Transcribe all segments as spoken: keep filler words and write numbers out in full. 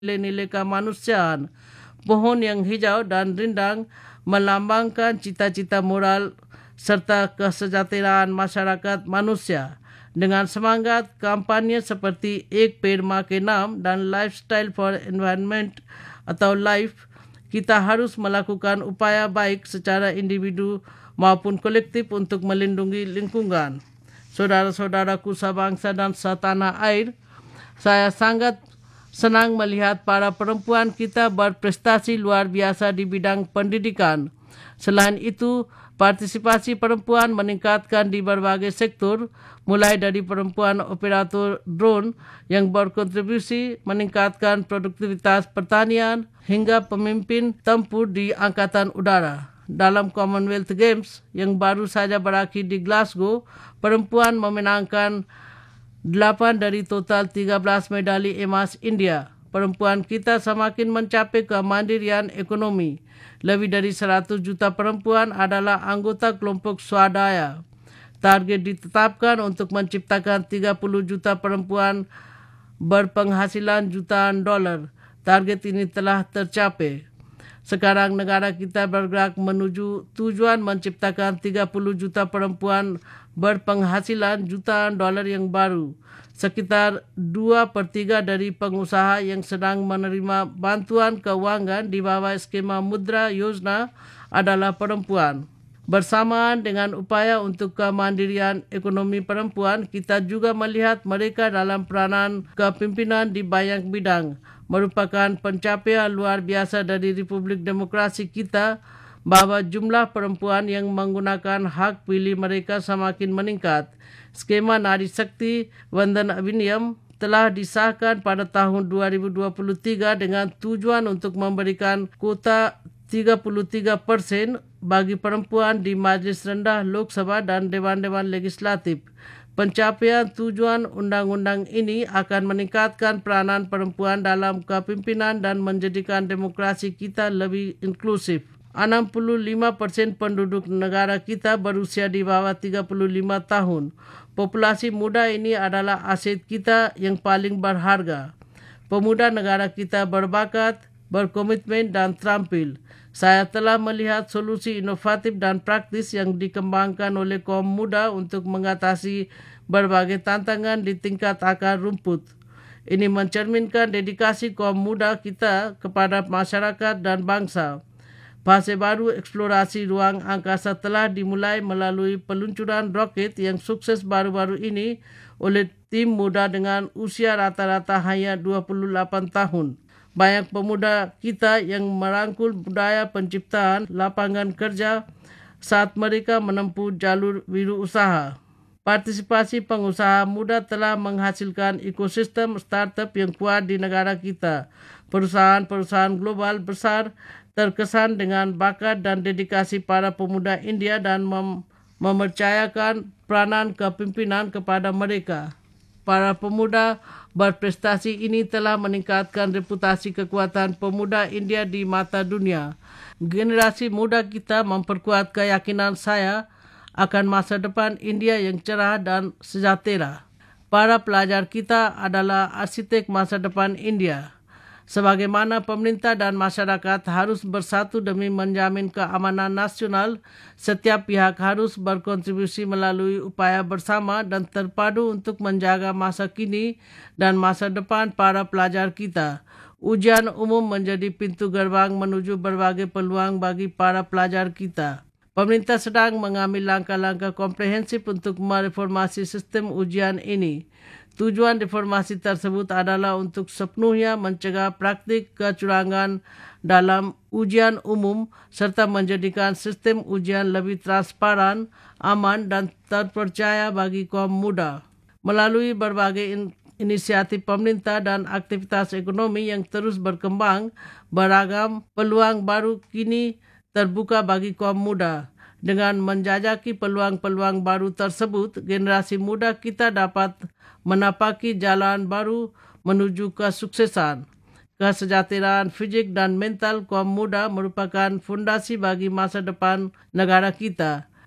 nilai-nilai kemanusiaan. Pohon yang hijau dan rindang melambangkan cita-cita moral serta kesejahteraan masyarakat manusia. Dengan semangat kampanye seperti Ek Ped Maa Ke Naam dan Lifestyle for Environment atau LIFE, kita harus melakukan upaya baik secara individu maupun kolektif untuk melindungi lingkungan. Saudara-saudaraku sebangsa dan setanah air, saya sangat senang melihat para perempuan kita berprestasi luar biasa di bidang pendidikan. Selain itu, partisipasi perempuan meningkatkan di berbagai sektor, mulai dari perempuan operator drone yang berkontribusi meningkatkan produktivitas pertanian hingga pemimpin tempur di Angkatan Udara. Dalam Commonwealth Games yang baru saja berakhir di Glasgow, perempuan memenangkan delapan dari total tiga belas medali emas India. Perempuan kita semakin mencapai kemandirian ekonomi. Lebih dari seratus juta perempuan adalah anggota kelompok swadaya. Target ditetapkan untuk menciptakan tiga puluh juta perempuan berpenghasilan jutaan dolar. Target ini telah tercapai. Sekarang negara kita bergerak menuju tujuan menciptakan tiga puluh juta perempuan berpenghasilan jutaan dolar yang baru. Sekitar dua per tiga dari pengusaha yang sedang menerima bantuan keuangan di bawah skema Mudra Yojana adalah perempuan. Bersamaan dengan upaya untuk kemandirian ekonomi perempuan, kita juga melihat mereka dalam peranan kepimpinan di banyak bidang. Merupakan pencapaian luar biasa dari Republik Demokrasi kita bahawa jumlah perempuan yang menggunakan hak pilih mereka semakin meningkat. Skema Nari Shakti Vandan Adhiniyam telah disahkan pada tahun dua ribu dua puluh tiga dengan tujuan untuk memberikan kuota tiga puluh tiga persen bagi perempuan di Majlis Rendah Lok Sabha dan Dewan-Dewan Legislatif. Pencapaian tujuan undang-undang ini akan meningkatkan peranan perempuan dalam kepimpinan dan menjadikan demokrasi kita lebih inklusif. enam puluh lima persen penduduk negara kita berusia di bawah tiga puluh lima tahun. Populasi muda ini adalah aset kita yang paling berharga. Pemuda negara kita berbakat, berkomitmen dan terampil. Saya telah melihat solusi inovatif dan praktis yang dikembangkan oleh kaum muda untuk mengatasi berbagai tantangan di tingkat akar rumput. Ini mencerminkan dedikasi kaum muda kita kepada masyarakat dan bangsa. Fase baru eksplorasi ruang angkasa telah dimulai melalui peluncuran roket yang sukses baru-baru ini oleh tim muda dengan usia rata-rata hanya dua puluh lapan tahun. Banyak pemuda kita yang merangkul budaya penciptaan lapangan kerja saat mereka menempuh jalur wirausaha. Partisipasi pengusaha muda telah menghasilkan ekosistem startup yang kuat di negara kita. Perusahaan-perusahaan global besar terkesan dengan bakat dan dedikasi para pemuda India dan mem- mempercayakan peranan kepimpinan kepada mereka. Para pemuda berprestasi ini telah meningkatkan reputasi kekuatan pemuda India di mata dunia. Generasi muda kita memperkuat keyakinan saya akan masa depan India yang cerah dan sejahtera. Para pelajar kita adalah arsitek masa depan India. Sebagaimana pemerintah dan masyarakat harus bersatu demi menjamin keamanan nasional, setiap pihak harus berkontribusi melalui upaya bersama dan terpadu untuk menjaga masa kini dan masa depan para pelajar kita. Ujian umum menjadi pintu gerbang menuju berbagai peluang bagi para pelajar kita. Pemerintah sedang mengambil langkah-langkah komprehensif untuk mereformasi sistem ujian ini. Tujuan reformasi tersebut adalah untuk sepenuhnya mencegah praktik kecurangan dalam ujian umum serta menjadikan sistem ujian lebih transparan, aman dan terpercaya bagi kaum muda. Melalui berbagai in- inisiatif pemerintah dan aktivitas ekonomi yang terus berkembang, beragam peluang baru kini terbuka bagi kaum muda. Dengan menjajaki peluang-peluang baru tersebut, generasi muda kita dapat menapaki jalan baru menuju kesuksesan. Kesejahteraan fisik dan mental kaum muda merupakan fondasi bagi masa depan negara kita.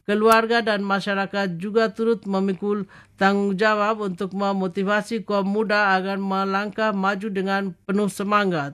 keluarga dan masyarakat juga turut memikul tanggungjawab untuk memotivasi kaum muda agar melangkah maju dengan penuh semangat.